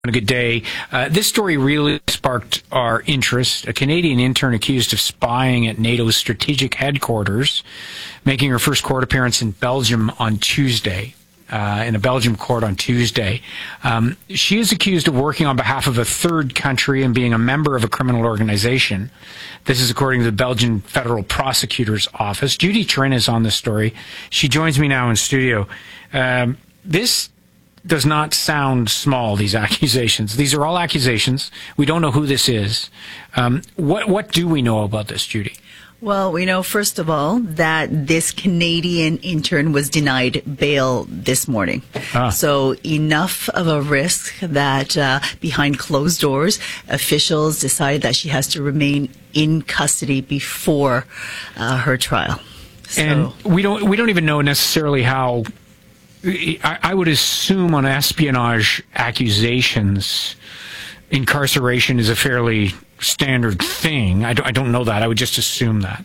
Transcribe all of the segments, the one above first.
A good day. This story really sparked our interest. A Canadian intern accused of spying at NATO's strategic headquarters, making her first court appearance in Belgium on Tuesday. In a Belgium court on Tuesday. She is accused of working on behalf of a third country and being a member of a criminal organization. This is according to the Belgian Federal Prosecutor's Office. Judy Trin is on this story. She joins me now in studio. This does not sound small, these accusations. These are all accusations. We don't know who this is. What do we know about this, Judy? Well, we know, first of all, that this Canadian intern was denied bail this morning. So enough of a risk that behind closed doors, officials decided that she has to remain in custody before her trial. So, and we don't even know necessarily how. I would assume on espionage accusations, incarceration is a fairly standard thing. I don't know that. I would just assume that.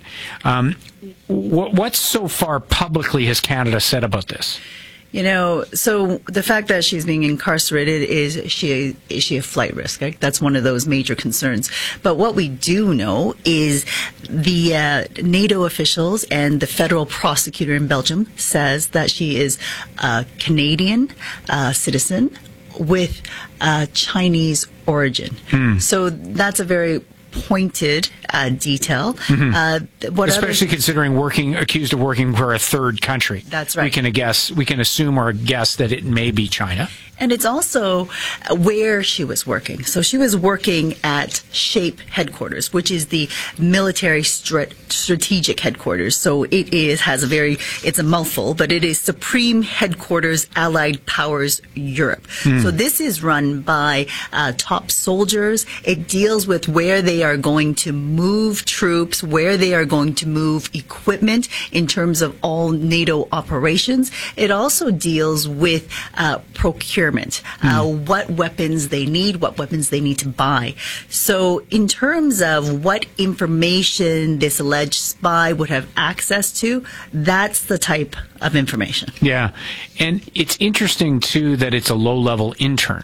What so far publicly has Canada said about this? You know, so the fact that she's being incarcerated, is she a flight risk? Right? That's one of those major concerns. But what we do know is the NATO officials and the federal prosecutor in Belgium says that she is a Canadian citizen with Chinese origin. So that's a very pointed detail. Especially considering accused of working for a third country. That's right. We can assume or guess that it may be China. And it's also where she was working. So she was working at SHAPE headquarters, which is the military strategic headquarters. So it's a mouthful, but it is Supreme Headquarters Allied Powers Europe. So this is run by top soldiers. It deals with where they are going to move troops, where they are going to move equipment in terms of all NATO operations. It also deals with procurement. What weapons they need, what weapons they need to buy. So in terms of what information this alleged spy would have access to, that's the type of information. Yeah. And it's interesting, too, that it's a low-level intern.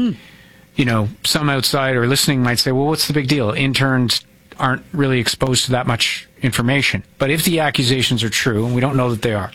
You know, some outsider listening might say, well, what's the big deal? Interns aren't really exposed to that much information. But if the accusations are true, and we don't know that they are,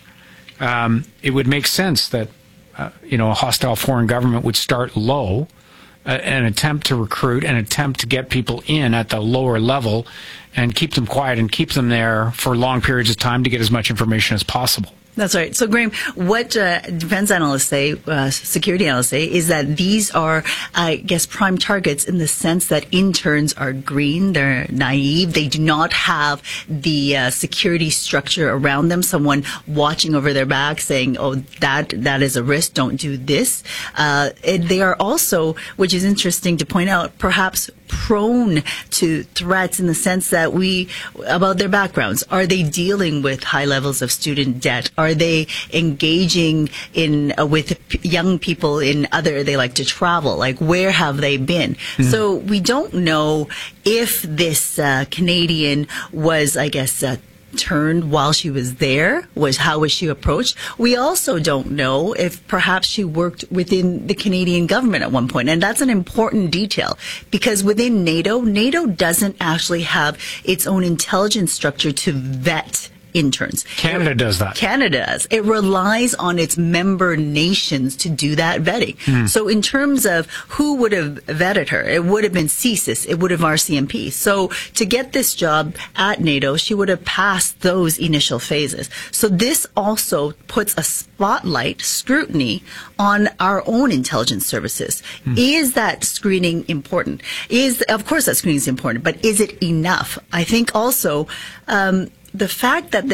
it would make sense that a hostile foreign government would start low, an attempt to recruit, an attempt to get people in at the lower level and keep them quiet and keep them there for long periods of time to get as much information as possible. That's right. So, Graham, what defense analysts say, security analysts say, is that these are, I guess, prime targets in the sense that interns are green, they're naive, they do not have the security structure around them, someone watching over their back saying, oh, that is a risk, don't do this. They are also, which is interesting to point out, perhaps prone to threats in the sense that about their backgrounds. Are they dealing with high levels of student debt? Are they engaging with young people they like to travel? Like, where have they been? So we don't know if this Canadian was, I guess, turned while she was there. How was she approached? We also don't know if perhaps she worked within the Canadian government at one point. And that's an important detail because within NATO doesn't actually have its own intelligence structure to vet interns. Canada does that. Canada does. It relies on its member nations to do that vetting. So in terms of who would have vetted her, it would have been CSIS, it would have RCMP. So to get this job at NATO, she would have passed those initial phases. So this also puts a spotlight, scrutiny on our own intelligence services. Is that screening important? Of course that screening is important, but is it enough? I think also the fact that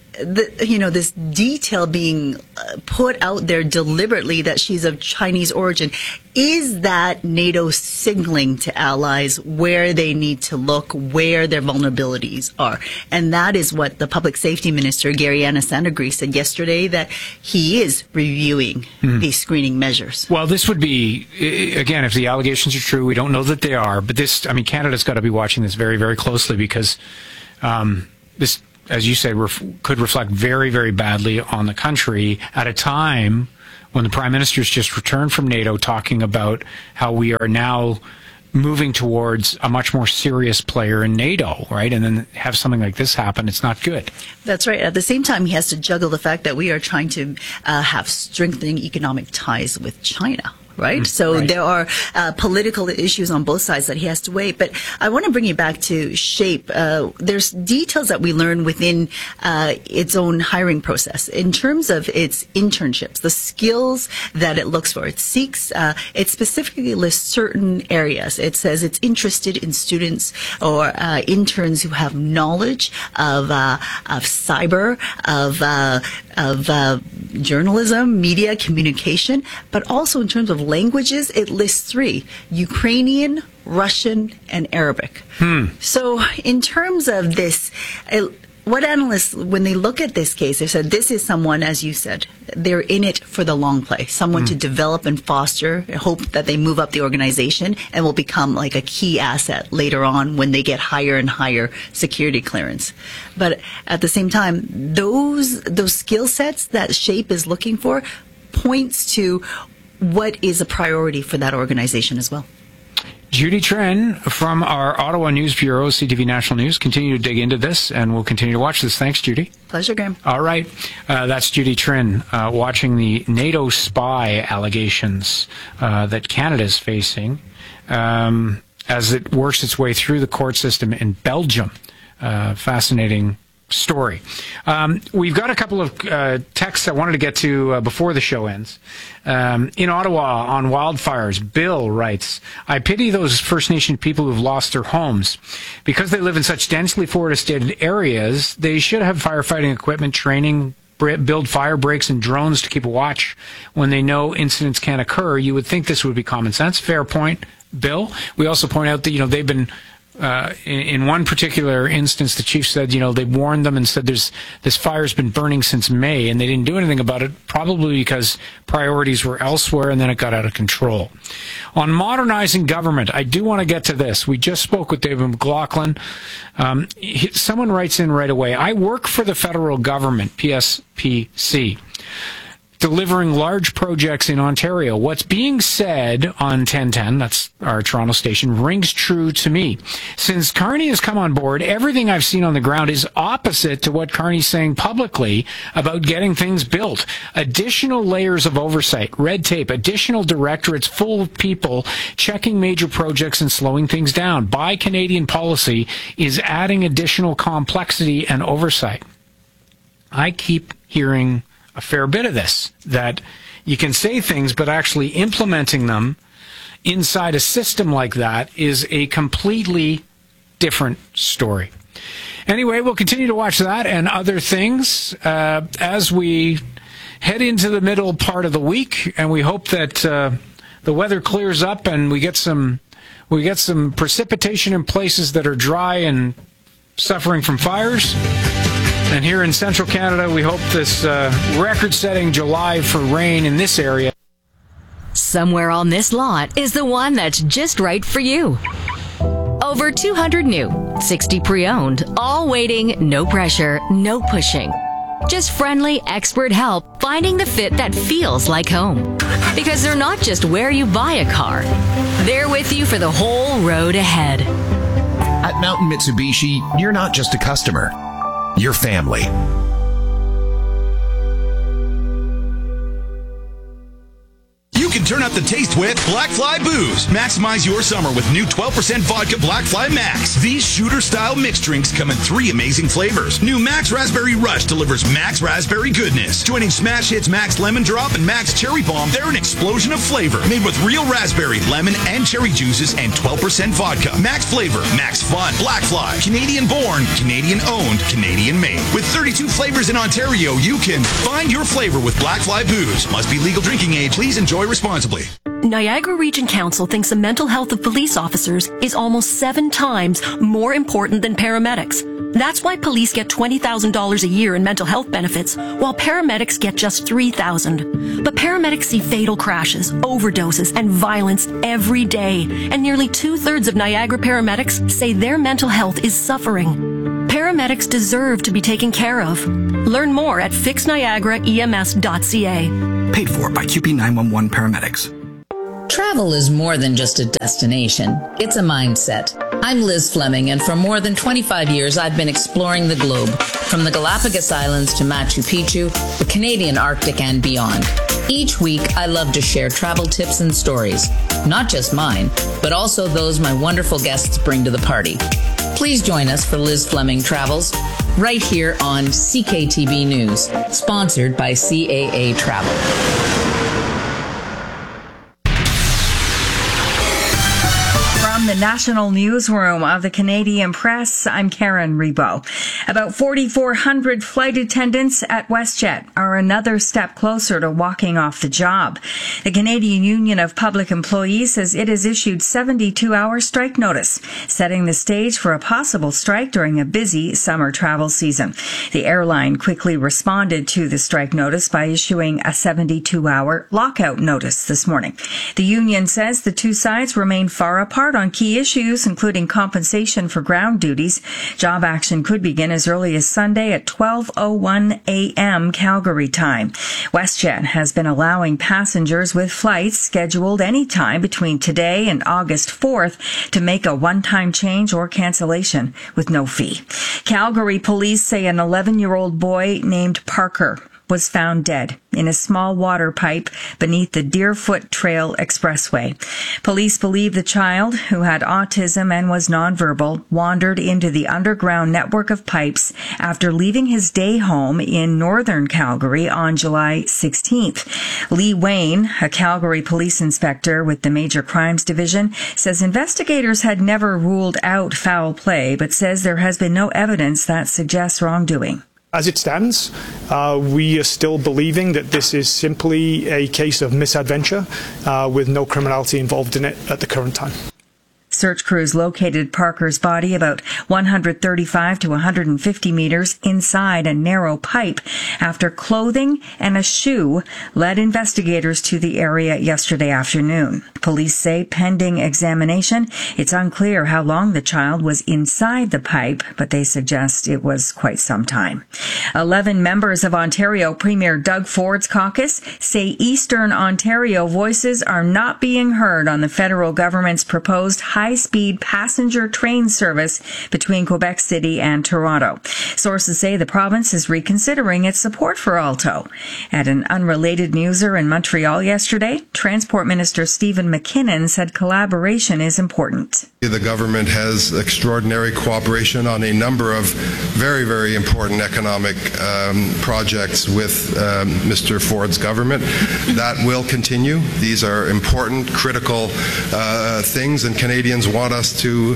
this detail being put out there deliberately that she's of Chinese origin, is that NATO signaling to allies where they need to look, where their vulnerabilities are? And that is what the Public Safety Minister, Gary Anna-Sandagri, said yesterday, that he is reviewing these screening measures. Well, this would be, again, if the allegations are true, we don't know that they are, but Canada's got to be watching this very, very closely because this, as you said, could reflect very, very badly on the country at a time when the Prime Minister's just returned from NATO talking about how we are now moving towards a much more serious player in NATO, right? And then have something like this happen, it's not good. That's right. At the same time, he has to juggle the fact that we are trying to have strengthening economic ties with China. Right? So there are political issues on both sides that he has to weigh. But I want to bring you back to SHAPE. There's details that we learn within its own hiring process in terms of its internships, the skills that it looks for. It seeks, it specifically lists certain areas. It says it's interested in students or interns who have knowledge of cyber, of journalism, media, communication, but also in terms of languages, it lists 3: Ukrainian, Russian, and Arabic. So in terms of this, what analysts, when they look at this case, they said this is someone, as you said, they're in it for the long play, someone to develop and foster, hope that they move up the organization and will become like a key asset later on when they get higher and higher security clearance. But at the same time, those skill sets that SHAPE is looking for points to what is a priority for that organization as well. Judy Trinh from our Ottawa News Bureau, CTV National News, continue to dig into this, and we'll continue to watch this. Thanks, Judy. Pleasure, Graham. All right. That's Judy Trinh watching the NATO spy allegations that Canada is facing as it works its way through the court system in Belgium. Fascinating story. We've got a couple of texts I wanted to get to before the show ends. In Ottawa on wildfires, Bill writes, I pity those First Nation people who've lost their homes. Because they live in such densely forested areas, they should have firefighting equipment, training, build fire breaks and drones to keep a watch when they know incidents can occur. You would think this would be common sense. Fair point, Bill. We also point out that, they've been in one particular instance, the chief said, they warned them and said this fire's been burning since May, and they didn't do anything about it, probably because priorities were elsewhere, and then it got out of control. On modernizing government, I do want to get to this. We just spoke with David McLaughlin. Someone writes in right away, I work for the federal government, PSPC, delivering large projects in Ontario. What's being said on 1010, that's our Toronto station, rings true to me. Since Carney has come on board, everything I've seen on the ground is opposite to what Carney's saying publicly about getting things built. Additional layers of oversight, red tape, additional directorates full of people checking major projects and slowing things down. Buy Canadian policy is adding additional complexity and oversight. I keep hearing a fair bit of this, that you can say things, but actually implementing them inside a system like that is a completely different story. Anyway, we'll continue to watch that and other things as we head into the middle part of the week, and we hope that the weather clears up and we get some precipitation in places that are dry and suffering from fires. And here in central Canada, we hope this record-setting July for rain in this area. Somewhere on this lot is the one that's just right for you. Over 200 new, 60 pre-owned, all waiting, no pressure, no pushing. Just friendly, expert help finding the fit that feels like home. Because they're not just where you buy a car. They're with you for the whole road ahead. At Mountain Mitsubishi, you're not just a customer. Your family. You can turn up the taste with Black Fly Booze. Maximize your summer with new 12% vodka Black Fly Max. These shooter-style mixed drinks come in 3 amazing flavors. New Max Raspberry Rush delivers Max Raspberry goodness. Joining Smash Hits Max Lemon Drop and Max Cherry Bomb, they're an explosion of flavor. Made with real raspberry, lemon, and cherry juices and 12% vodka. Max flavor, Max fun. Black Fly. Canadian born, Canadian owned, Canadian made. With 32 flavors in Ontario, you can find your flavor with Black Fly Booze. Must be legal drinking age. Please enjoy responsibly. Niagara Region Council thinks the mental health of police officers is almost 7 times more important than paramedics. That's why police get $20,000 a year in mental health benefits, while paramedics get just $3,000. But paramedics see fatal crashes, overdoses, and violence every day, and nearly 2/3 of Niagara paramedics say their mental health is suffering. paramedics deserve to be taken care of. Learn more at fixniagaraems.ca. Paid for by QP 911 paramedics. Travel is more than just a destination. It's a mindset. I'm Liz Fleming, and for more than 25 years, I've been exploring the globe, from the Galapagos Islands to Machu Picchu, the Canadian Arctic, and beyond. Each week, I love to share travel tips and stories, not just mine, but also those my wonderful guests bring to the party. Please join us for Liz Fleming Travels, right here on CKTB News, sponsored by CAA Travel. From the National Newsroom of the Canadian Press, I'm Karen Rebo. About 4,400 flight attendants at WestJet are another step closer to walking off the job. The Canadian Union of Public Employees says it has issued 72-hour strike notice, setting the stage for a possible strike during a busy summer travel season. The airline quickly responded to the strike notice by issuing a 72-hour lockout notice this morning. The union says the two sides remain far apart on key issues, including compensation for ground duties. Job action could begin as early as Sunday at 12:01 a.m. Calgary time. WestJet has been allowing passengers with flights scheduled any time between today and August 4th to make a one-time change or cancellation with no fee. Calgary police say an 11-year-old boy named Parker was found dead in a small water pipe beneath the Deerfoot Trail Expressway. Police believe the child, who had autism and was nonverbal, wandered into the underground network of pipes after leaving his day home in northern Calgary on July 16th. Lee Wayne, a Calgary police inspector with the Major Crimes Division, says investigators had never ruled out foul play, but says there has been no evidence that suggests wrongdoing. As it stands, we are still believing that this is simply a case of misadventure with no criminality involved in it at the current time. Search crews located Parker's body about 135 to 150 meters inside a narrow pipe after clothing and a shoe led investigators to the area yesterday afternoon. Police say pending examination, it's unclear how long the child was inside the pipe, but they suggest it was quite some time. 11 members of Ontario Premier Doug Ford's caucus say Eastern Ontario voices are not being heard on the federal government's proposed high-speed passenger train service between Quebec City and Toronto. Sources say the province is reconsidering its support for Alto. At an unrelated newser in Montreal yesterday, Transport Minister Stephen McKinnon said collaboration is important. The government has extraordinary cooperation on a number of very, very important economic projects with Mr. Ford's government. That will continue. These are important, critical things, and Canadians want us to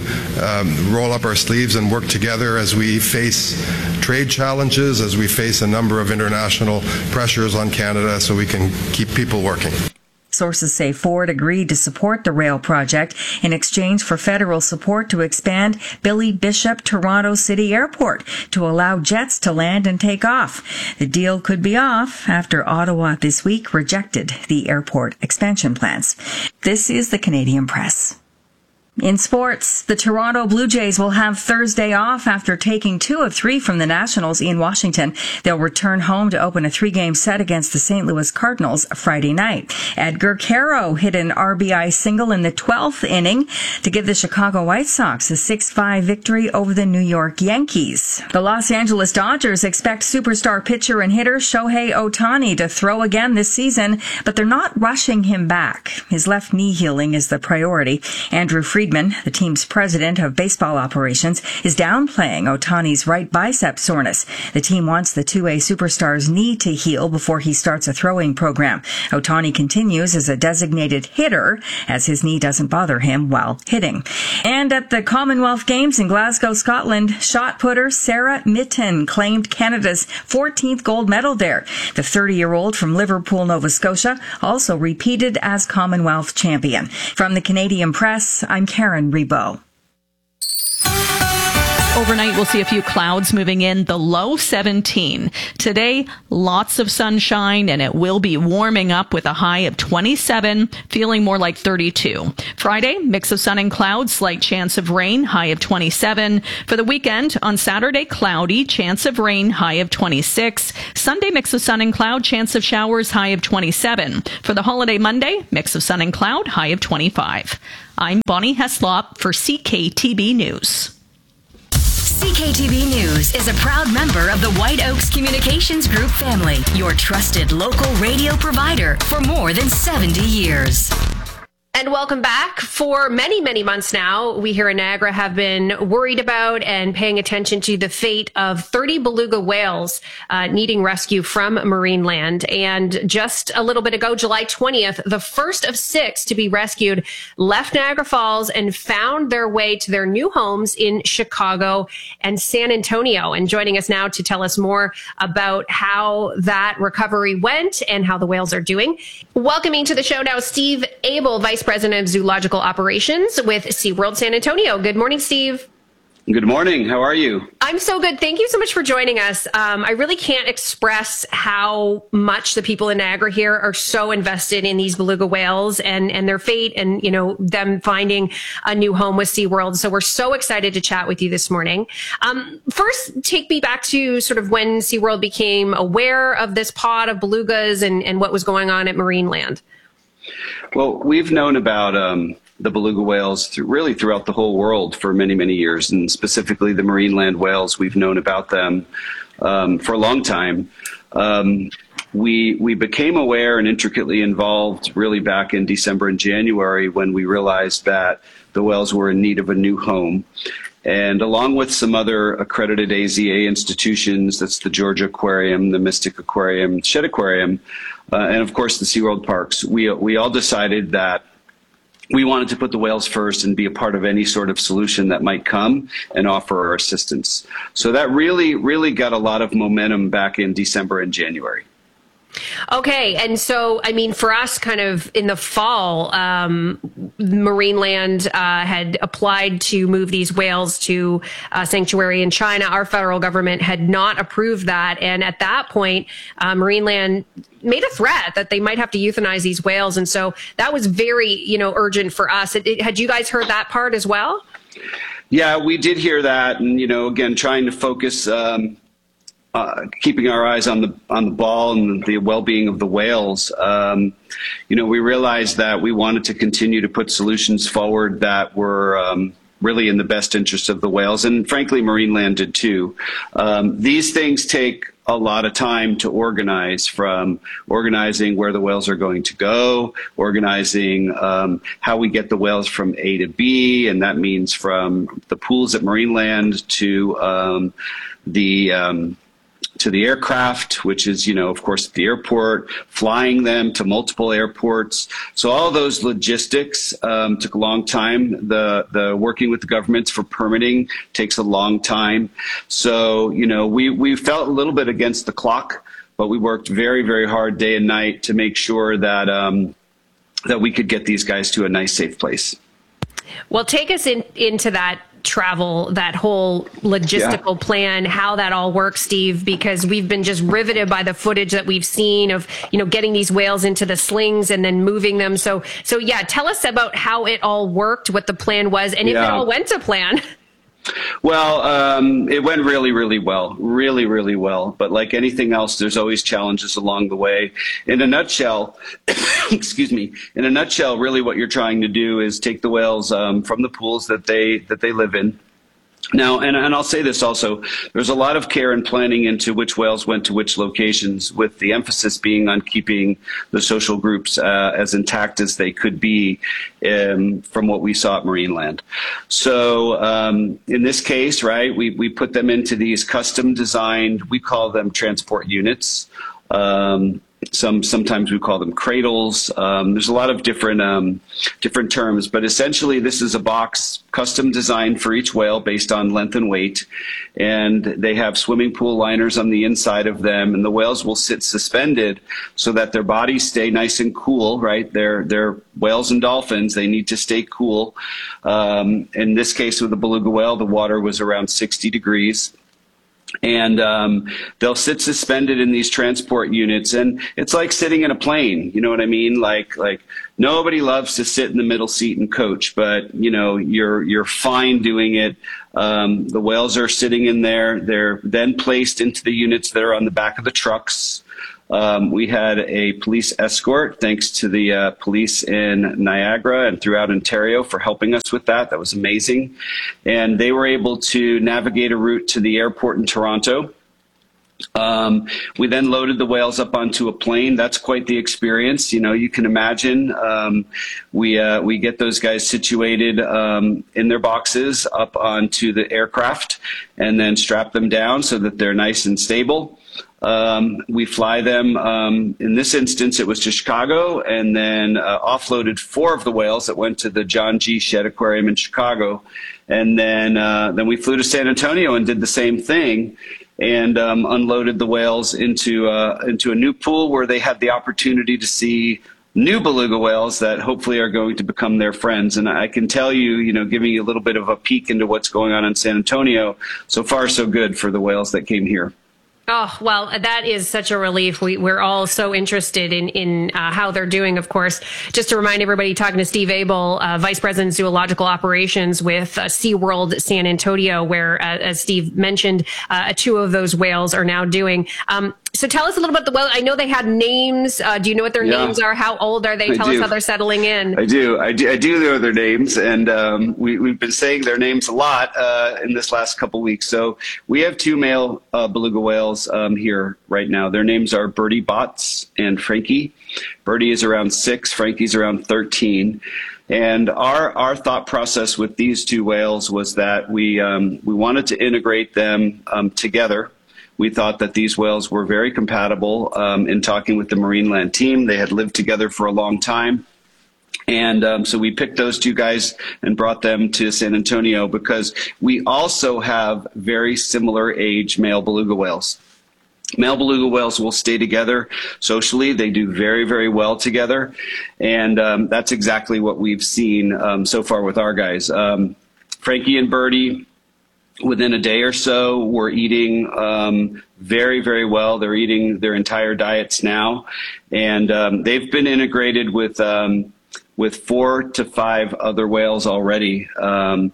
roll up our sleeves and work together as we face trade challenges, as we face a number of international pressures on Canada, so we can keep people working. Sources say Ford agreed to support the rail project in exchange for federal support to expand Billy Bishop Toronto City Airport to allow jets to land and take off. The deal could be off after Ottawa this week rejected the airport expansion plans. This is the Canadian Press. In sports, the Toronto Blue Jays will have Thursday off after taking 2 of 3 from the Nationals in Washington. They'll return home to open a 3-game set against the St. Louis Cardinals Friday night. Edgar Caro hit an RBI single in the 12th inning to give the Chicago White Sox a 6-5 victory over the New York Yankees. The Los Angeles Dodgers expect superstar pitcher and hitter Shohei Ohtani to throw again this season, but they're not rushing him back. His left knee healing is the priority. Andrew Friedman, the team's president of baseball operations, is downplaying Ohtani's right bicep soreness. The team wants the 2A superstar's knee to heal before he starts a throwing program. Ohtani continues as a designated hitter as his knee doesn't bother him while hitting. And at the Commonwealth Games in Glasgow, Scotland, shot putter Sarah Mitten claimed Canada's 14th gold medal there. The 30-year-old from Liverpool, Nova Scotia, also repeated as Commonwealth champion. From the Canadian Press, I'm Karen Rebo. Overnight, we'll see a few clouds moving in, the low 17. Today, lots of sunshine, and it will be warming up with a high of 27, feeling more like 32. Friday, mix of sun and clouds, slight chance of rain, high of 27. For the weekend, on Saturday, cloudy, chance of rain, high of 26. Sunday, mix of sun and cloud, chance of showers, high of 27. For the holiday Monday, mix of sun and cloud, high of 25. I'm Bonnie Heslop for CKTB News. CKTB News is a proud member of the White Oaks Communications Group family, your trusted local radio provider for more than 70 years. And welcome back. For many, many months now, we here in Niagara have been worried about and paying attention to the fate of 30 beluga whales needing rescue from Marineland. And just a little bit ago, July 20th, the first of 6 to be rescued left Niagara Falls and found their way to their new homes in Chicago and San Antonio. And joining us now to tell us more about how that recovery went and how the whales are doing. Welcoming to the show now, Steve Abel, Vice President of Zoological Operations with SeaWorld San Antonio. Good morning, Steve. Good morning. How are you? I'm so good. Thank you so much for joining us. I really can't express how much the people in Niagara here are so invested in these beluga whales and their fate and, you know, them finding a new home with SeaWorld. So we're so excited to chat with you this morning. First, take me back to sort of when SeaWorld became aware of this pod of belugas and what was going on at Marineland. Well, we've known about the beluga whales really throughout the whole world for many, many years, and specifically the Marineland whales. We've known about them for a long time. We became aware and intricately involved really back in December and January when we realized that the whales were in need of a new home. And along with some other accredited AZA institutions, that's the Georgia Aquarium, the Mystic Aquarium, Shedd Aquarium, and of course the SeaWorld parks, we all decided that we wanted to put the whales first and be a part of any sort of solution that might come and offer our assistance. So that really got a lot of momentum back in December and January. Okay. And so, I mean, for us kind of in the fall, Marineland had applied to move these whales to a sanctuary in China. Our federal government had not approved that. And at that point, Marineland made a threat that they might have to euthanize these whales. And so that was very, urgent for us. Had you guys heard that part as well? Yeah, we did hear that. And, again, trying to focus, keeping our eyes on the ball and the well-being of the whales. We realized that we wanted to continue to put solutions forward that were really in the best interest of the whales, and frankly, Marineland did too. These things take a lot of time to organize, from organizing where the whales are going to go, organizing how we get the whales from A to B, and that means from the pools at Marineland to the aircraft, which is, of course, at the airport, flying them to multiple airports. So all those logistics took a long time. The working with the governments for permitting takes a long time. So, we felt a little bit against the clock, but we worked very, very hard day and night to make sure that that we could get these guys to a nice, safe place. Well, take us into that travel, that whole logistical plan, how that all works, Steve, because we've been just riveted by the footage that we've seen of, getting these whales into the slings and then moving them. So yeah, tell us about how it all worked, what the plan was, and if it all went to plan. Well, it went really, really well, really, really well. But like anything else, there's always challenges along the way. In a nutshell, really what you're trying to do is take the whales from the pools that they live in. Now, and I'll say this also, there's a lot of care and planning into which whales went to which locations, with the emphasis being on keeping the social groups as intact as they could be from what we saw at Marineland. So in this case, right, we put them into these custom designed, we call them transport units. Sometimes we call them cradles. There's a lot of different terms, but essentially this is a box custom designed for each whale based on length and weight, and they have swimming pool liners on the inside of them, and the whales will sit suspended so that their bodies stay nice and cool. Right, they're whales and dolphins. They need to stay cool. In this case with the beluga whale, the water was around 60 degrees. And they'll sit suspended in these transport units, and it's like sitting in a plane. You know what I mean? Like nobody loves to sit in the middle seat and coach, but you know you're fine doing it. The whales are sitting in there. They're then placed into the units that are on the back of the trucks. We had a police escort, thanks to the police in Niagara and throughout Ontario for helping us with that. That was amazing. And they were able to navigate a route to the airport in Toronto. We then loaded the whales up onto a plane. That's quite the experience. You know, you can imagine. We get those guys situated in their boxes up onto the aircraft and then strap them down so that they're nice and stable. We fly them, in this instance, it was to Chicago, and then offloaded 4 of the whales that went to the John G. Shedd Aquarium in Chicago. And then we flew to San Antonio and did the same thing, and unloaded the whales into a new pool where they had the opportunity to see new beluga whales that hopefully are going to become their friends. And I can tell you, you know, giving you a little bit of a peek into what's going on in San Antonio, so far so good for the whales that came here. Oh, well, that is such a relief. We're all so interested in how they're doing, of course. Just to remind everybody, talking to Steve Abel, Vice President Zoological Operations with SeaWorld San Antonio, where, as Steve mentioned, 2 of those whales are now doing. So tell us a little about the whale. I know they had names. Do you know what their names are? How old are they? Tell us how they're settling in. I do know their names, and we've been saying their names a lot in this last couple weeks. So we have 2 male beluga whales here right now. Their names are Birdie Bots and Frankie. Birdie is around 6, Frankie's around 13. And our thought process with these 2 whales was that we wanted to integrate them together. We thought that these whales were very compatible. In talking with the Marineland team, they had lived together for a long time. And so we picked those 2 guys and brought them to San Antonio because we also have very similar age male beluga whales. Male beluga whales will stay together socially. They do very, very well together. And that's exactly what we've seen so far with our guys. Frankie and Birdie, within a day or so, we're eating very, very well. They're eating their entire diets now. And they've been integrated with 4 to 5 other whales already, and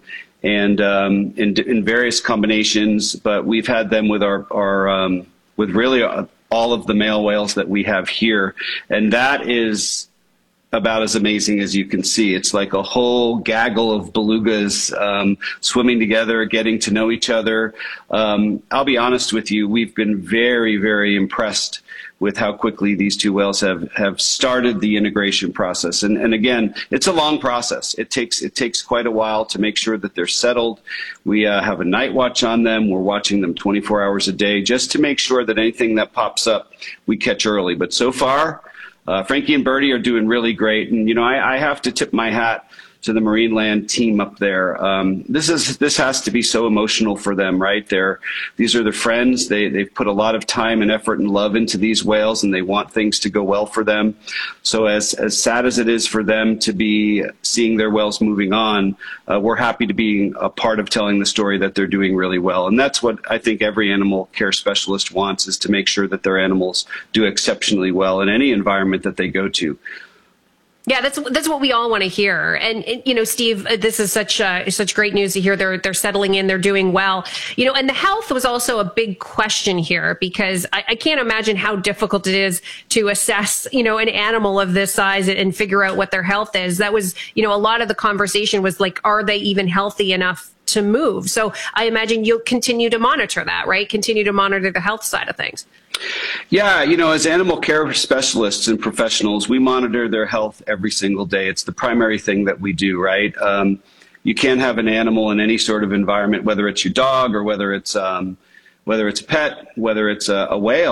in various combinations. But we've had them with with really all of the male whales that we have here. And that is about as amazing as you can see. It's like a whole gaggle of belugas swimming together, getting to know each other. I'll be honest with you, we've been very, very impressed with how quickly these 2 whales have started the integration process. And again, it's a long process. It takes quite a while to make sure that they're settled. We have a night watch on them. We're watching them 24 hours a day just to make sure that anything that pops up, we catch early. But so far, Frankie and Birdie are doing really great. And, you know, I have to tip my hat to the Marineland team up there. This has to be so emotional for them, right? These are their friends. They've put a lot of time and effort and love into these whales, and they want things to go well for them. So as sad as it is for them to be seeing their whales moving on, we're happy to be a part of telling the story that they're doing really well. And that's what I think every animal care specialist wants, is to make sure that their animals do exceptionally well in any environment that they go to. Yeah, that's what we all want to hear. And you know, Steve, this is such great news to hear. They're settling in, they're doing well. You know, and the health was also a big question here, because I can't imagine how difficult it is to assess, you know, an animal of this size and figure out what their health is. That was, you know, a lot of the conversation was like, are they even healthy enough to move? So I imagine you'll continue to monitor that, right? Continue to monitor the health side of things. Yeah, you know, as animal care specialists and professionals, we monitor their health every single day. It's the primary thing that we do, right? You can't have an animal in any sort of environment, whether it's your dog or whether it's a pet, whether it's a whale.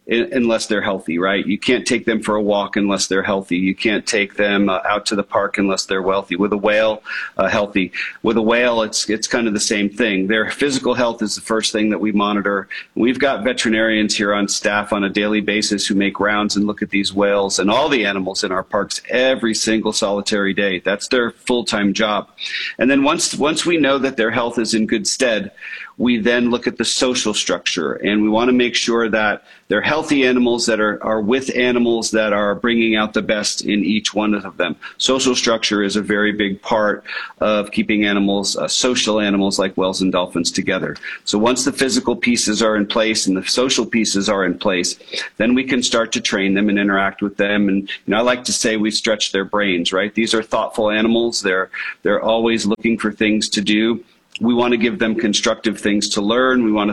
unless they're healthy, right? You can't take them for a walk unless they're healthy. You can't take them out to the park unless they're wealthy. With a whale, healthy. With a whale, it's kind of the same thing. Their physical health is the first thing that we monitor. We've got veterinarians here on staff on a daily basis who make rounds and look at these whales and all the animals in our parks every single solitary day. That's their full-time job. And then once we know that their health is in good stead, we then look at the social structure, and we want to make sure that they're healthy animals that are with animals that are bringing out the best in each one of them. Social structure is a very big part of keeping animals, social animals like whales and dolphins, together. So once the physical pieces are in place and the social pieces are in place, then we can start to train them and interact with them. And I like to say we stretch their brains, right? These are thoughtful animals. They're always looking for things to do. We want to give them constructive things to learn. We want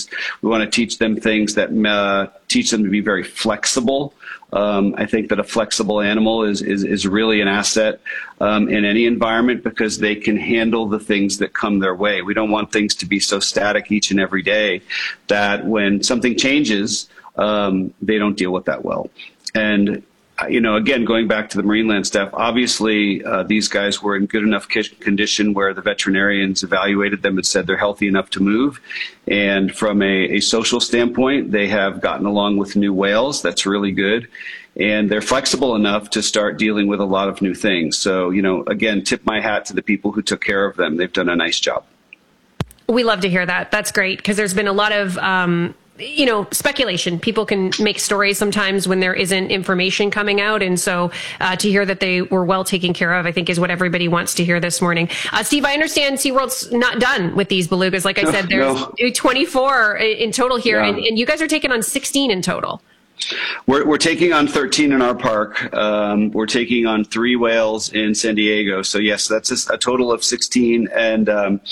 to teach them things that teach them to be very flexible. I think that a flexible animal is really an asset in any environment because they can handle the things that come their way. We don't want things to be so static each and every day that when something changes, they don't deal with that well. And again, going back to the Marineland staff, obviously these guys were in good enough condition where the veterinarians evaluated them and said they're healthy enough to move. And from a social standpoint, they have gotten along with new whales. That's really good. And they're flexible enough to start dealing with a lot of new things. So, again, tip my hat to the people who took care of them. They've done a nice job. We love to hear that. That's great because there's been a lot of speculation. People can make stories sometimes when there isn't information coming out. And so to hear that they were well taken care of, I think is what everybody wants to hear this morning. Steve, I understand SeaWorld's not done with these belugas. Like I said, there's 24 in total here, and you guys are taking on 16 in total. We're taking on 13 in our park. We're taking on 3 whales in San Diego. So yes, that's a total of 16. And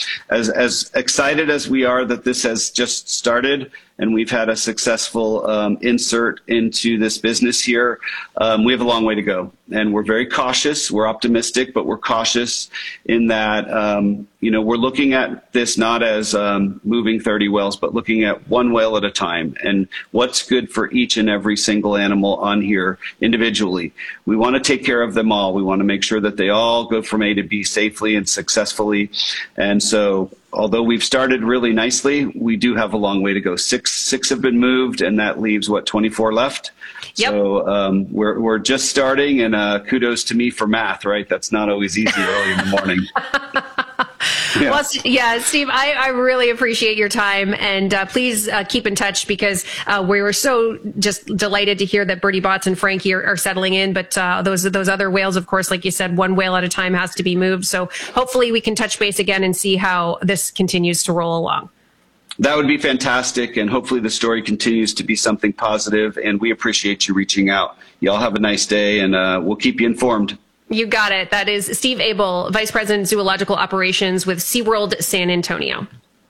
as excited as we are that this has just started and we've had a successful insert into this business here, we have a long way to go. And we're very cautious. We're optimistic, but we're cautious in that, we're looking at this not as moving 30 whales, but looking at one whale at a time and what's good for each and every single animal on here individually. We want to take care of them all. We want to make sure that they all go from A to B safely and successfully. And so although we've started really nicely, we do have a long way to go. Six have been moved, and that leaves, 24 left? Yep. So we're just starting, and kudos to me for math, right? That's not always easy early in the morning. Yeah. Well, yeah, Steve, I really appreciate your time, and please keep in touch because we were so just delighted to hear that Bertie Bott's and Frankie are settling in. But those other whales, of course, like you said, one whale at a time has to be moved. So hopefully we can touch base again and see how this continues to roll along. That would be fantastic, and hopefully the story continues to be something positive, and we appreciate you reaching out. Y'all have a nice day, and we'll keep you informed. You got it. That is Steve Abel, Vice President, Zoological Operations with SeaWorld San Antonio.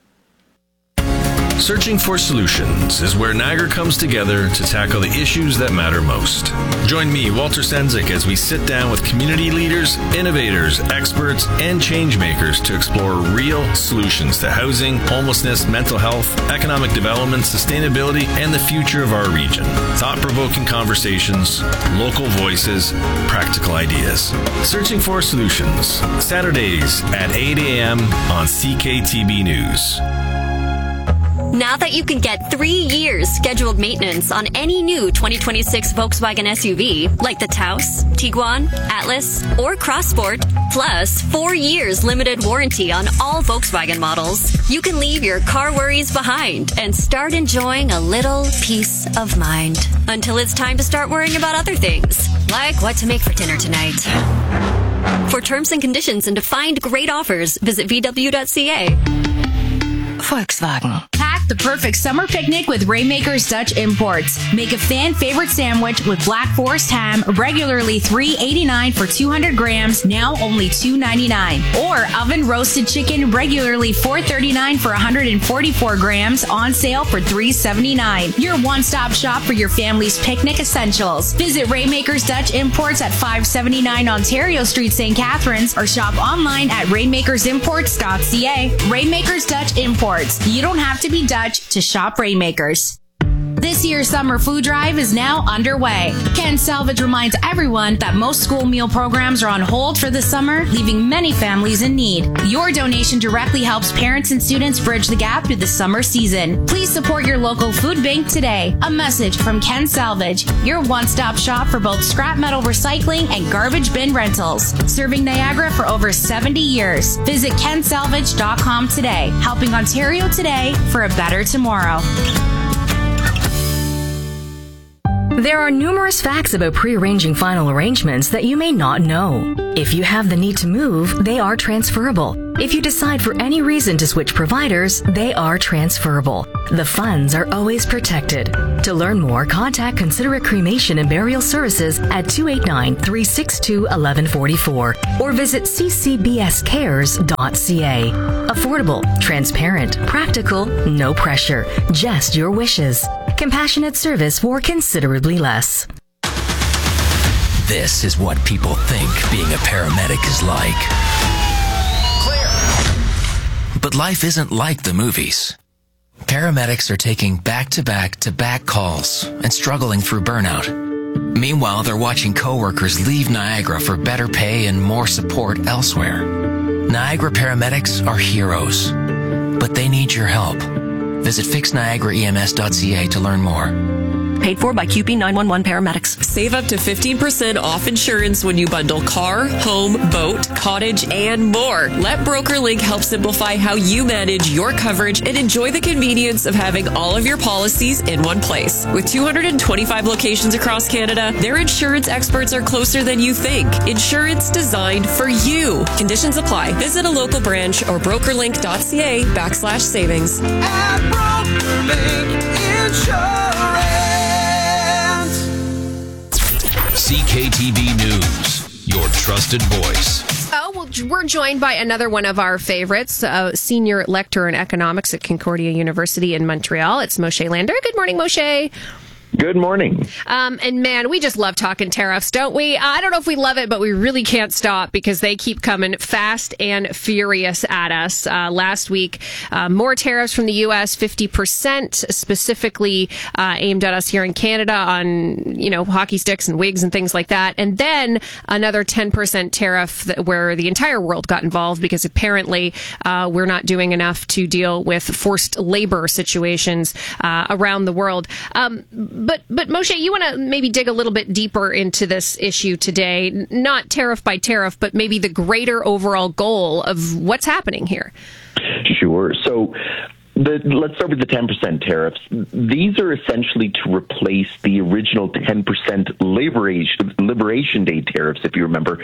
Searching for Solutions is where Niagara comes together to tackle the issues that matter most. Join me, Walter Sendzik, as we sit down with community leaders, innovators, experts, and change makers to explore real solutions to housing, homelessness, mental health, economic development, sustainability, and the future of our region. Thought-provoking conversations, local voices, practical ideas. Searching for Solutions, Saturdays at 8 a.m. on CKTB News. Now that you can get 3 years scheduled maintenance on any new 2026 Volkswagen SUV, like the Taos, Tiguan, Atlas, or Crossport, plus 4 years limited warranty on all Volkswagen models, you can leave your car worries behind and start enjoying a little peace of mind. Until it's time to start worrying about other things, like what to make for dinner tonight. For terms and conditions and to find great offers, visit VW.ca. Volkswagen. Pack the perfect summer picnic with Rainmakers Dutch Imports. Make a fan favorite sandwich with Black Forest ham, regularly $3.89 for 200 grams, now only $2.99. Or oven roasted chicken, regularly $4.39 for 144 grams, on sale for $3.79. Your one-stop shop for your family's picnic essentials. Visit Rainmakers Dutch Imports at 579 Ontario Street, St. Catharines, or shop online at rainmakersimports.ca. Rainmakers Dutch Imports. You don't have to be Dutch to shop Rainmakers. This year's summer food drive is now underway. Ken Salvage reminds everyone that most school meal programs are on hold for the summer, leaving many families in need. Your donation directly helps parents and students bridge the gap through the summer season. Please support your local food bank today. A message from Ken Salvage, your one-stop shop for both scrap metal recycling and garbage bin rentals. Serving Niagara for over 70 years. Visit kensalvage.com today, helping Ontario today for a better tomorrow. There are numerous facts about pre-arranging final arrangements that you may not know. If you have the need to move, they are transferable. If you decide for any reason to switch providers, they are transferable. The funds are always protected. To learn more, contact Considerate Cremation and Burial Services at 289-362-1144 or visit ccbscares.ca. Affordable, transparent, practical, no pressure, just your wishes. Compassionate service for considerably less. This is what people think being a paramedic is like. Clear. But life isn't like the movies. Paramedics are taking back-to-back-to-back calls and struggling through burnout. Meanwhile, they're watching coworkers leave Niagara for better pay and more support elsewhere. Niagara paramedics are heroes, but they need your help. Visit fixniagaraems.ca to learn more. Paid for by QP 911 paramedics. Save up to 15% off insurance when you bundle car, home, boat, cottage, and more. Let BrokerLink help simplify how you manage your coverage and enjoy the convenience of having all of your policies in one place. With 225 locations across Canada, their insurance experts are closer than you think. Insurance designed for you. Conditions apply. Visit a local branch or brokerlink.ca/savings. At BrokerLink Insurance. CKTV News, your trusted voice. Oh, well, we're joined by another one of our favorites, senior lecturer in economics at Concordia University in Montreal. It's Moshe Lander. Good morning, Moshe. Good morning. And man, we just love talking tariffs, don't we? I don't know if we love it, but we really can't stop because they keep coming fast and furious at us. Last week, more tariffs from the U.S., 50% specifically aimed at us here in Canada on, hockey sticks and wigs and things like that. And then another 10% tariff where the entire world got involved because apparently we're not doing enough to deal with forced labor situations around the world. But Moshe, you want to maybe dig a little bit deeper into this issue today, not tariff by tariff, but maybe the greater overall goal of what's happening here. Sure. So let's start with the 10% tariffs. These are essentially to replace the original 10% Liberation Day tariffs. If you remember,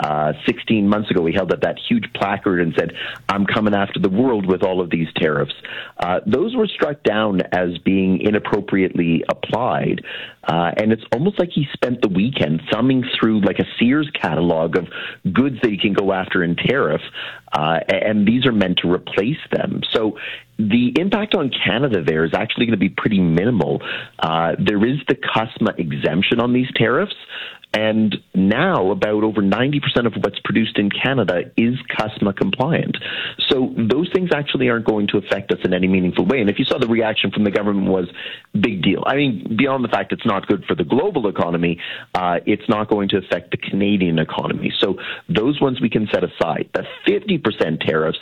16 months ago, we held up that huge placard and said, "I'm coming after the world with all of these tariffs." Those were struck down as being inappropriately applied. And it's almost like he spent the weekend thumbing through like a Sears catalog of goods that he can go after in tariff. And these are meant to replace them. So the impact on Canada there is actually going to be pretty minimal. There is the CUSMA exemption on these tariffs. And now about over 90% of what's produced in Canada is CUSMA compliant. So those things actually aren't going to affect us in any meaningful way. And if you saw the reaction from the government was big deal. I mean, beyond the fact it's not good for the global economy, it's not going to affect the Canadian economy. So those ones we can set aside. The 50% tariffs,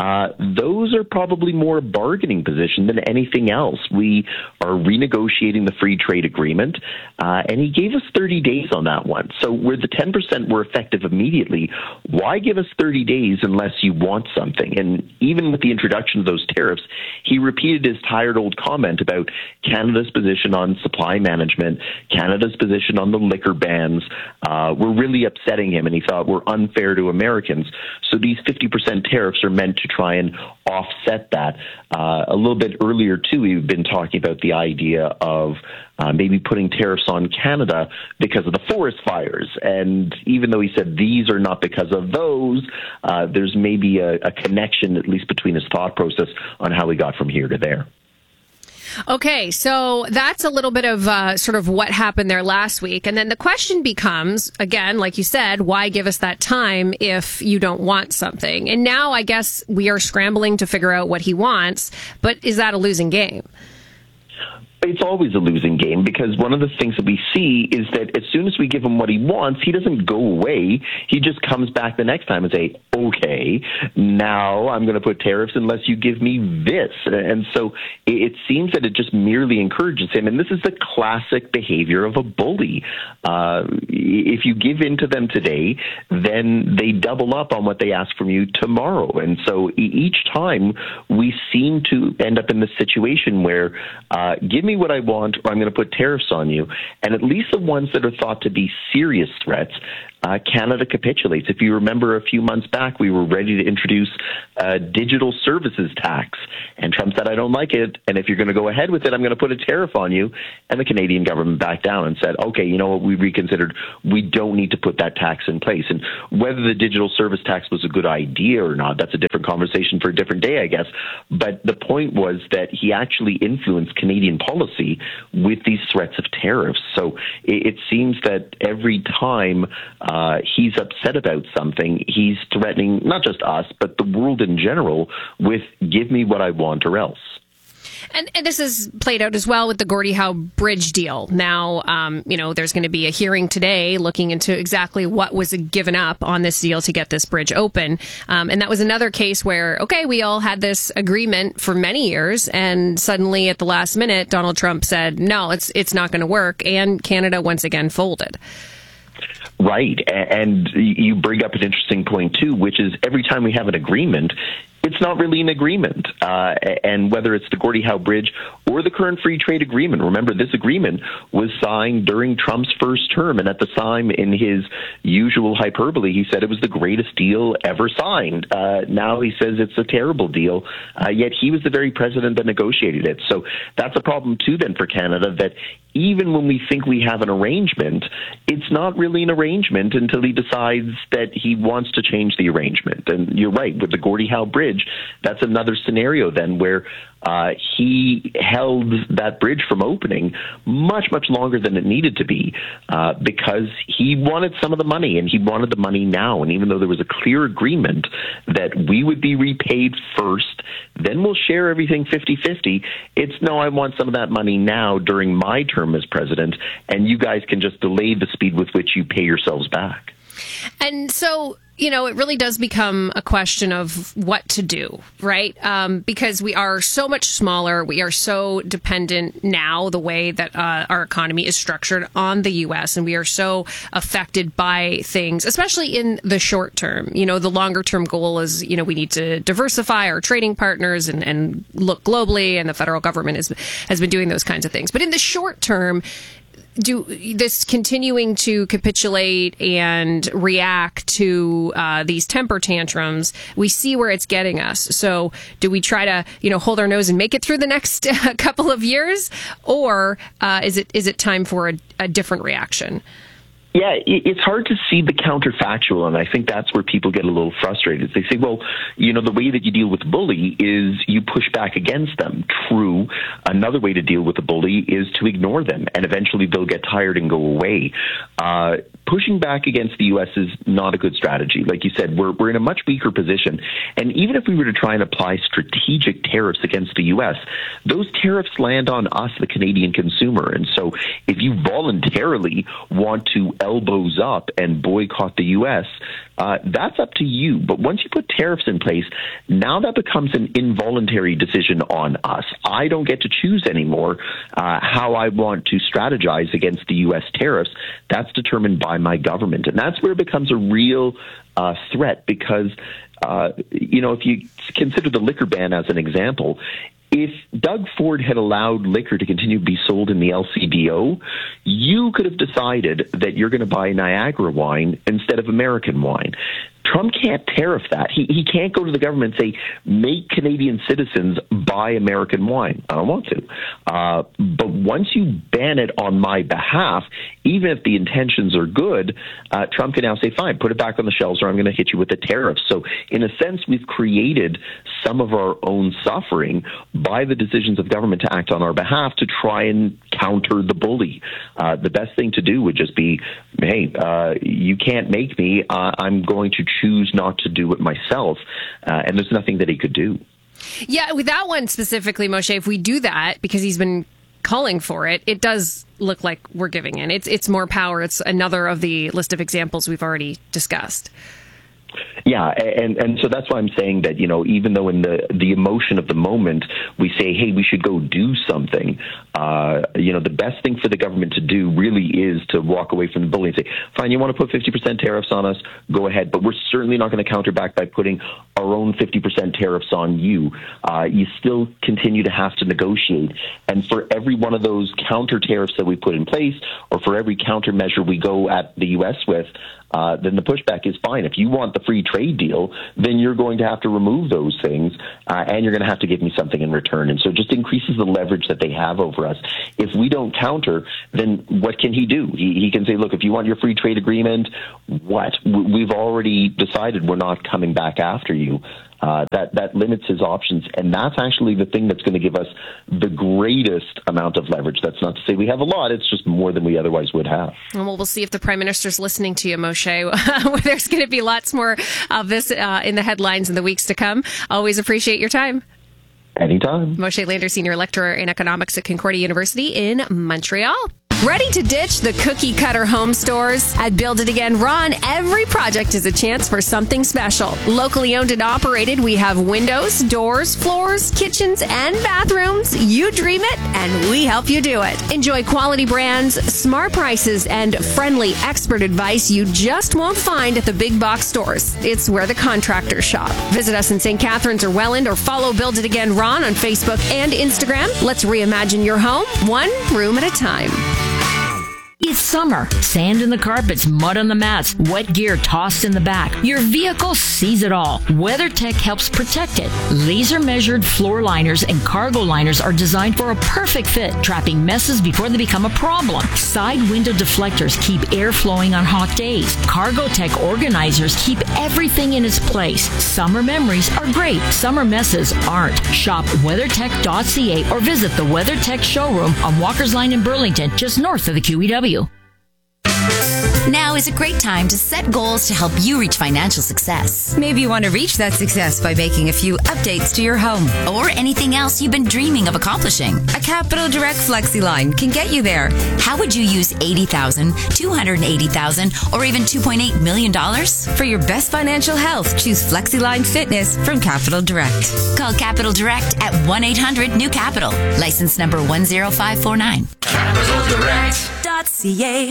those are probably more a bargaining position than anything else. We are renegotiating the free trade agreement, and he gave us 30 days on that one. So where the 10% were effective immediately, why give us 30 days unless you want something? And even with the introduction of those tariffs, he repeated his tired old comment about Canada's position on supply management, Canada's position on the liquor bans, were really upsetting him, and he thought were unfair to Americans. So these 50% tariffs are meant to try and offset that. A little bit earlier, too, we've been talking about the idea of maybe putting tariffs on Canada because of the forest fires. And even though he said these are not because of those, there's maybe a connection, at least between his thought process on how we got from here to there. Okay, so that's a little bit of sort of what happened there last week. And then the question becomes, again, like you said, why give us that time if you don't want something? And now I guess we are scrambling to figure out what he wants, but is that a losing game? It's always a losing game, because one of the things that we see is that as soon as we give him what he wants, he doesn't go away. He just comes back the next time and say, okay, now I'm going to put tariffs unless you give me this. And so it seems that it just merely encourages him. And this is the classic behavior of a bully. If you give in to them today, then they double up on what they ask from you tomorrow. And so each time we seem to end up in this situation where give me what I want, or I'm going to put tariffs on you. And at least the ones that are thought to be serious threats, Canada capitulates. If you remember a few months back, we were ready to introduce a digital services tax. And Trump said, I don't like it. And if you're going to go ahead with it, I'm going to put a tariff on you. And the Canadian government backed down and said, okay, you know what, we reconsidered. We don't need to put that tax in place. And whether the digital service tax was a good idea or not, that's a different conversation for a different day, I guess. But the point was that he actually influenced Canadian policy with these threats of tariffs. So it seems that every time he's upset about something, he's threatening not just us, but the world in general with give me what I want or else. And this is played out as well with the Gordie Howe Bridge deal. Now, there's going to be a hearing today looking into exactly what was given up on this deal to get this bridge open. And that was another case where, okay, we all had this agreement for many years, and suddenly at the last minute, Donald Trump said, no, it's not going to work. And Canada once again folded. Right. And you bring up an interesting point, too, which is every time we have an agreement, it's not really an agreement. And whether it's the Gordie Howe Bridge or the current free trade agreement, remember, this agreement was signed during Trump's first term. And at the time, in his usual hyperbole, he said it was the greatest deal ever signed. Now he says it's a terrible deal, yet he was the very president that negotiated it. So that's a problem, too, then, for Canada, that even when we think we have an arrangement, it's not really an arrangement until he decides that he wants to change the arrangement. And you're right, with the Gordie Howe Bridge, that's another scenario then where he held that bridge from opening much, much longer than it needed to be because he wanted some of the money, and he wanted the money now. And even though there was a clear agreement that we would be repaid first, then we'll share everything 50-50, it's no, I want some of that money now during my term as president, and you guys can just delay the speed with which you pay yourselves back. And so, it really does become a question of what to do, right? Because we are so much smaller. We are so dependent now, the way that our economy is structured, on the U.S., and we are so affected by things, especially in the short term. The longer term goal is, we need to diversify our trading partners and look globally, and the federal government has been doing those kinds of things. But in the short term, this continuing to capitulate and react to these temper tantrums, we see where it's getting us. So do we try to, hold our nose and make it through the next couple of years, or is it time for a different reaction? Yeah, it's hard to see the counterfactual, and I think that's where people get a little frustrated. They say, well, the way that you deal with the bully is you push back against them. True. Another way to deal with the bully is to ignore them, and eventually they'll get tired and go away. Pushing back against the U.S. is not a good strategy. Like you said, we're in a much weaker position, and even if we were to try and apply strategic tariffs against the U.S., those tariffs land on us, the Canadian consumer. And so if you voluntarily want to elbows up and boycott the U.S., that's up to you. But once you put tariffs in place, now that becomes an involuntary decision on us. I don't get to choose anymore how I want to strategize against the U.S. tariffs. That's determined by my government. And that's where it becomes a real threat because, if you consider the liquor ban as an example, if Doug Ford had allowed liquor to continue to be sold in the LCBO, you could have decided that you're going to buy Niagara wine instead of American wine. Trump can't tariff that. He can't go to the government and say, make Canadian citizens buy American wine. I don't want to. But once you ban it on my behalf, even if the intentions are good, Trump can now say, fine, put it back on the shelves or I'm going to hit you with the tariffs. So in a sense, we've created some of our own suffering by the decisions of government to act on our behalf to try and counter the bully. The best thing to do would just be, hey, you can't make me. I'm going to choose not to do it myself. And there's nothing that he could do. Yeah, with that one specifically, Moshe, if we do that, because he's been calling for it, it does look like we're giving in. It's more power. It's another of the list of examples we've already discussed. Yeah, and so that's why I'm saying that, even though in the emotion of the moment we say, hey, we should go do something, the best thing for the government to do really is to walk away from the bully and say, fine, you want to put 50% tariffs on us, go ahead, but we're certainly not going to counter back by putting our own 50% tariffs on you. You still continue to have to negotiate. And for every one of those counter tariffs that we put in place, or for every countermeasure we go at the U.S. with, then the pushback is fine. If you want the free trade deal, then you're going to have to remove those things, and you're going to have to give me something in return. And so it just increases the leverage that they have over us. If we don't counter, then what can he do? He can say, look, if you want your free trade agreement, what? We've already decided we're not coming back after you. That limits his options, and that's actually the thing that's going to give us the greatest amount of leverage. That's not to say we have a lot, it's just more than we otherwise would have. Well, we'll see if the Prime Minister's listening to you, Moshe. There's going to be lots more of this in the headlines in the weeks to come. Always appreciate your time. Anytime. Moshe Lander, Senior Lecturer in Economics at Concordia University in Montreal. Ready to ditch the cookie cutter home stores? At Build It Again Ron, every project is a chance for something special. Locally owned and operated, we have windows, doors, floors, kitchens, and bathrooms. You dream it, and we help you do it. Enjoy quality brands, smart prices, and friendly expert advice you just won't find at the big box stores. It's where the contractors shop. Visit us in St. Catharines or Welland, or follow Build It Again Ron on Facebook and Instagram. Let's reimagine your home, one room at a time. It's summer. Sand in the carpets, mud on the mats, wet gear tossed in the back. Your vehicle sees it all. WeatherTech helps protect it. Laser-measured floor liners and cargo liners are designed for a perfect fit, trapping messes before they become a problem. Side window deflectors keep air flowing on hot days. CargoTech organizers keep everything in its place. Summer memories are great. Summer messes aren't. Shop WeatherTech.ca or visit the WeatherTech showroom on Walker's Line in Burlington, just north of the QEW. Now is a great time to set goals to help you reach financial success. Maybe you want to reach that success by making a few updates to your home or anything else you've been dreaming of accomplishing. A Capital Direct FlexiLine can get you there. How would you use $80,000, $280,000, or even $2.8 million? For your best financial health, choose FlexiLine Fitness from Capital Direct. Call Capital Direct at 1-800-NEW-CAPITAL. License number 10549. CapitalDirect.ca.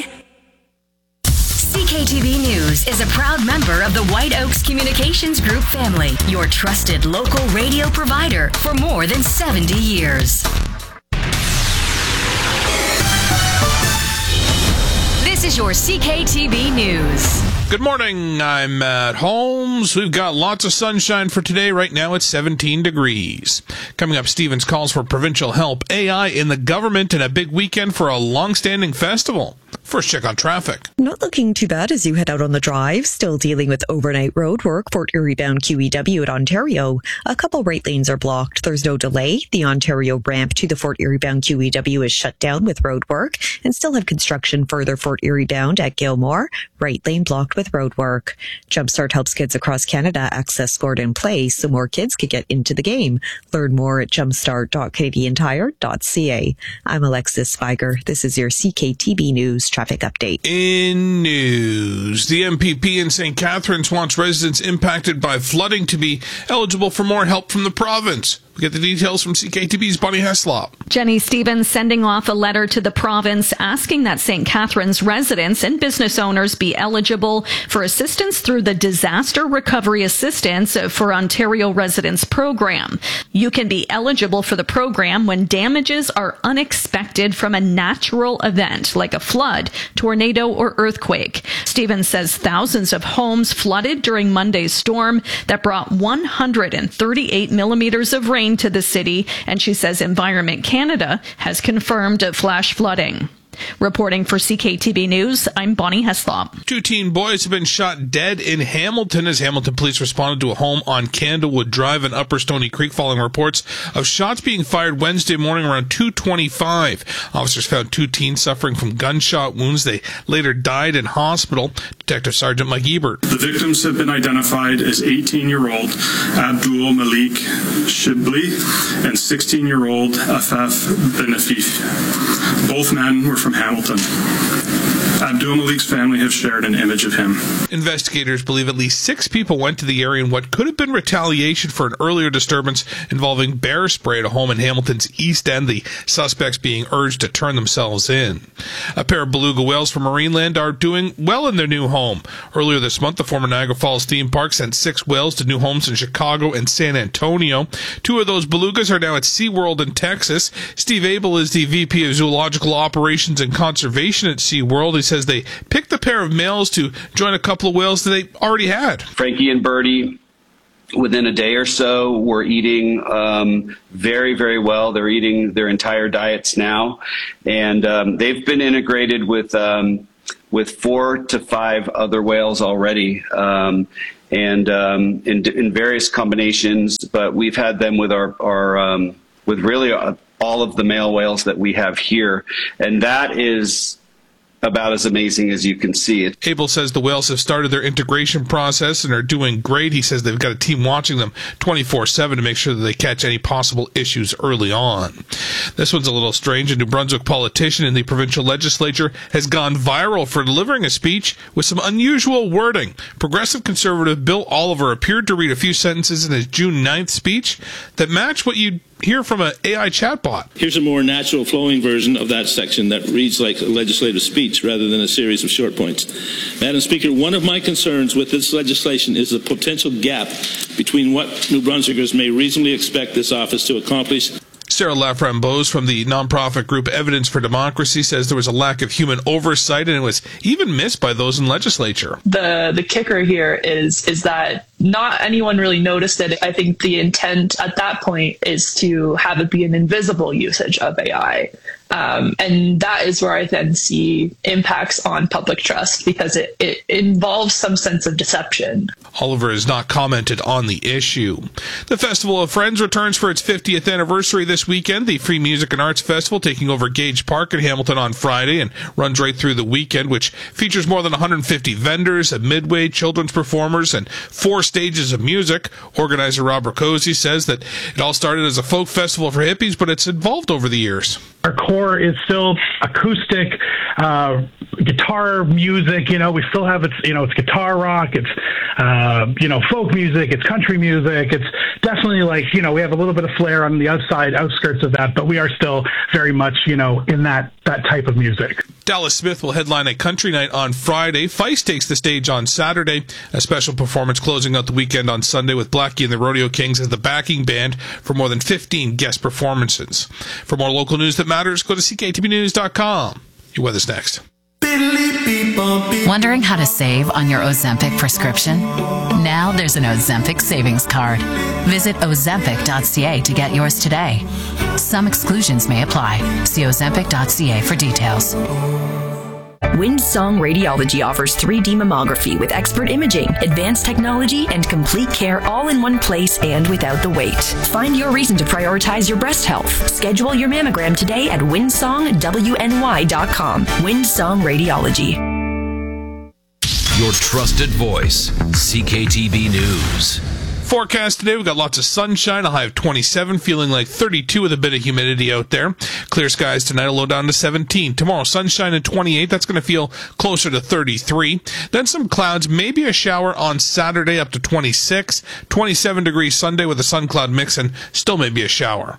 CKTB News is a proud member of the White Oaks Communications Group family, your trusted local radio provider for more than 70 years. This is your CKTB News. Good morning, I'm Matt Holmes. We've got lots of sunshine for today. Right now it's 17 degrees. Coming up, Stevens calls for provincial help, AI in the government, and a big weekend for a long-standing festival. First check on traffic. Not looking too bad as you head out on the drive. Still dealing with overnight road work, Fort Erie bound QEW at Ontario. A couple right lanes are blocked. There's no delay. The Ontario ramp to the Fort Erie bound QEW is shut down with road work, and still have construction further Fort Erie bound at Gilmore. Right lane blocked with road work. Jumpstart helps kids across Canada access Gordon Place so more kids can get into the game. Learn more at jumpstart.canadiantire.ca. I'm Alexis Spiger. This is your CKTB News traffic update. In news, the MPP in St. Catharines wants residents impacted by flooding to be eligible for more help from the province. We get the details from CKTB's Bonnie Heslop. Jenny Stevens sending off a letter to the province asking that St. Catharines residents and business owners be eligible for assistance through the Disaster Recovery Assistance for Ontario Residents program. You can be eligible for the program when damages are unexpected from a natural event like a flood, tornado, or earthquake. Stevens says thousands of homes flooded during Monday's storm that brought 138 millimeters of rain to the city, and she says Environment Canada has confirmed flash flooding. Reporting for CKTB News, I'm Bonnie Heslop. 2 teen boys have been shot dead in Hamilton as Hamilton police responded to a home on Candlewood Drive in Upper Stony Creek following reports of shots being fired Wednesday morning around 2:25. Officers found 2 teens suffering from gunshot wounds. They later died in hospital. Detective Sergeant Mike Ebert. The victims have been identified as 18-year-old Abdul Malik Shibli and 16-year-old Afaf Benafif. Both men were from Hamilton. Abdul Malik's family have shared an image of him. Investigators believe at least 6 people went to the area in what could have been retaliation for an earlier disturbance involving bear spray at a home in Hamilton's East End, the suspects being urged to turn themselves in. A pair of beluga whales from Marineland are doing well in their new home. Earlier this month, the former Niagara Falls theme park sent 6 whales to new homes in Chicago and San Antonio. 2 of those belugas are now at SeaWorld in Texas. Steve Abel is the VP of Zoological Operations and Conservation at SeaWorld. He says they picked the pair of males to join a couple of whales that they already had. Frankie and Birdie, within a day or so, were eating very, very well. They're eating their entire diets now, and they've been integrated with 4 to 5 other whales already, and in various combinations. But we've had them with our with really all of the male whales that we have here, and that is about as amazing as you can see it. Abel says the whales have started their integration process and are doing great. He says they've got a team watching them 24/7 to make sure that they catch any possible issues early on. This one's a little strange. A New Brunswick politician in the provincial legislature has gone viral for delivering a speech with some unusual wording. Progressive Conservative Bill Oliver appeared to read a few sentences in his June 9th speech that match what you'd hear from an AI chatbot. Here's a more natural flowing version of that section that reads like a legislative speech rather than a series of short points. Madam Speaker, one of my concerns with this legislation is the potential gap between what New Brunswickers may reasonably expect this office to accomplish. Sarah Laframboise from the nonprofit group Evidence for Democracy says there was a lack of human oversight and it was even missed by those in legislature. The kicker here is that not anyone really noticed it. I think the intent at that point is to have it be an invisible usage of AI. And that is where I then see impacts on public trust because it involves some sense of deception. Oliver has not commented on the issue. The Festival of Friends returns for its 50th anniversary this weekend. The Free Music and Arts Festival taking over Gage Park in Hamilton on Friday and runs right through the weekend, which features more than 150 vendors, a midway, children's performers, and 4 stages of music. Organizer Rob Rakosi says that it all started as a folk festival for hippies, but it's evolved over the years. Our core is still acoustic guitar music. We still have it's guitar rock. It's folk music. It's country music. It's definitely we have a little bit of flair on the outskirts of that, but we are still very much in that type of music. Dallas Smith will headline a country night on Friday. Feist takes the stage on Saturday. A special performance closing out the weekend on Sunday with Blackie and the Rodeo Kings as the backing band for more than 15 guest performances. For more local news that matters, go to cktbnews.com. Your weather's next. Wondering how to save on your Ozempic prescription? Now there's an Ozempic savings card. Visit ozempic.ca to get yours today. Some exclusions may apply. See ozempic.ca for details. Windsong Radiology offers 3D mammography with expert imaging, advanced technology, and complete care all in one place and without the wait. Find your reason to prioritize your breast health. Schedule your mammogram today at windsongwny.com. Windsong Radiology. Your trusted voice, CKTB News. Forecast today, we've got lots of sunshine, a high of 27, feeling like 32 with a bit of humidity out there. Clear skies tonight, a low down to 17. Tomorrow, sunshine at 28, that's going to feel closer to 33. Then some clouds, maybe a shower on Saturday up to 26. 27 degrees Sunday with a sun cloud mix and still maybe a shower.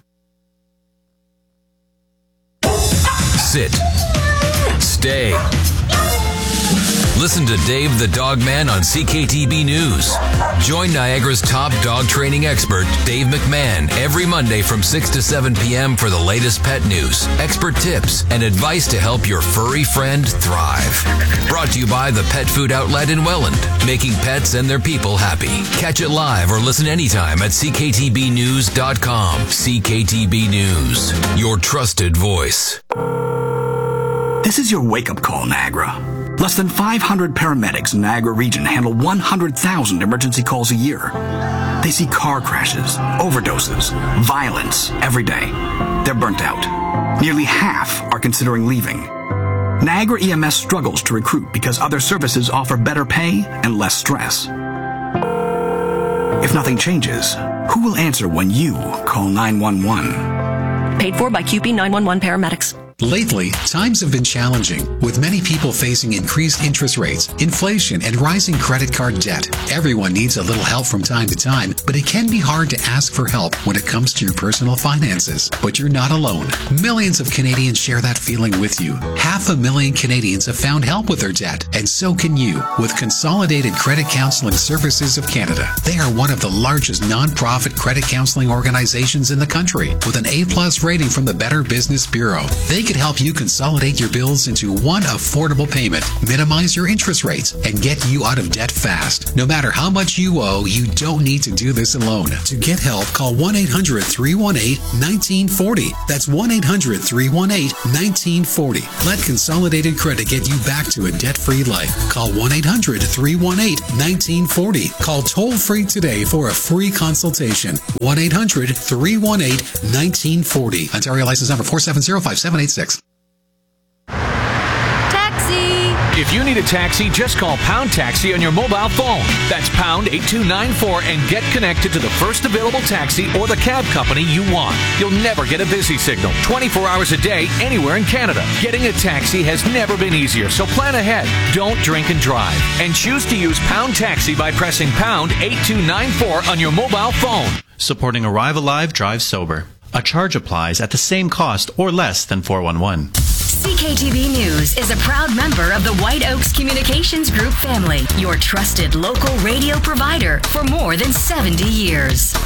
Sit. Stay. Listen to Dave the Dog Man on CKTB News. Join Niagara's top dog training expert, Dave McMahon, every Monday from 6 to 7 p.m. for the latest pet news, expert tips, and advice to help your furry friend thrive. Brought to you by the Pet Food Outlet in Welland, making pets and their people happy. Catch it live or listen anytime at cktbnews.com. CKTB News, your trusted voice. This is your wake-up call, Niagara. Less than 500 paramedics in Niagara region handle 100,000 emergency calls a year. They see car crashes, overdoses, violence every day. They're burnt out. Nearly half are considering leaving. Niagara EMS struggles to recruit because other services offer better pay and less stress. If nothing changes, who will answer when you call 911? Paid for by QP 911 paramedics. Lately, times have been challenging, with many people facing increased interest rates, inflation, and rising credit card debt. Everyone needs a little help from time to time, but it can be hard to ask for help when it comes to your personal finances. But you're not alone. Millions of Canadians share that feeling with you. 500,000 Canadians have found help with their debt, and so can you, with Consolidated Credit Counseling Services of Canada. They are one of the largest non-profit credit counseling organizations in the country, with an A+ rating from the Better Business Bureau. They could help you consolidate your bills into one affordable payment, minimize your interest rates, and get you out of debt fast. No matter how much you owe, you don't need to do this alone. To get help, call 1-800-318-1940. That's 1-800-318-1940. Let Consolidated Credit get you back to a debt-free life. Call 1-800-318-1940. Call toll-free today for a free consultation. 1-800-318-1940. Ontario license number 4705786. Taxi! If you need a taxi, just call Pound Taxi on your mobile phone. That's pound 8294 and get connected to the first available taxi or the cab company you want. You'll never get a busy signal 24 hours a day anywhere in Canada. Getting a taxi has never been easier, so plan ahead. Don't drink and drive. And choose to use Pound Taxi by pressing pound 8294 on your mobile phone. Supporting Arrive Alive, Drive Sober. A charge applies at the same cost or less than 411. CKTV News is a proud member of the White Oaks Communications Group family, your trusted local radio provider for more than 70 years.